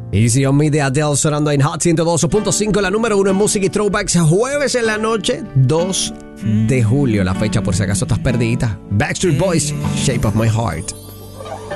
Easy on Me de Adele sonando en Hot 102.5, la número 1 en música y throwbacks, jueves en la noche, 2 de julio, la fecha por si acaso estás perdida. Backstreet Boys, Shape of My Heart.